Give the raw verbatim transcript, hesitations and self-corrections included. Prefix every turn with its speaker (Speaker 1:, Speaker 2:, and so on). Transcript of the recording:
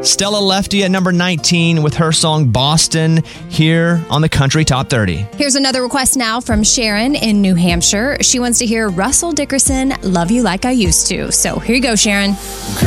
Speaker 1: Stella Lefty at number nineteen with her song Boston here on the Country Top thirty.
Speaker 2: Here's another request now from Sharon in New Hampshire. She wants to hear Russell Dickerson, Love You Like I Used to. So here you go, Sharon.